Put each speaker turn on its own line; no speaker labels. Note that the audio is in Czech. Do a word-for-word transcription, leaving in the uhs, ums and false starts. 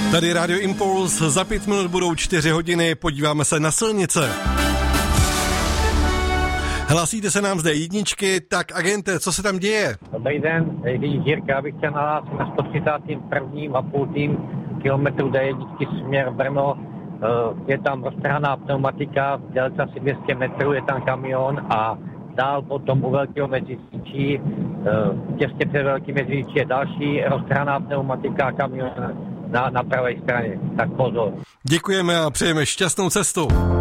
Tady Radio Impuls, za pět minut budou čtyři hodiny, podíváme se na silnice. Hlásíte se nám zde jedničky, tak agente, co se tam děje?
Dobrý den, Jirka, já bych chtěl nahlásit na sto třicátém prvním a půl kilometru D jedna směr Brno. Je tam roztrhaná pneumatika, v délce asi dvě stě metrů, je tam kamion a dál potom u Velkého Meziříčí, těsně před Velkým Meziříčí je další roztrhaná pneumatika a kamion na, na pravé straně. Tak pozor.
Děkujeme a přejeme šťastnou cestu.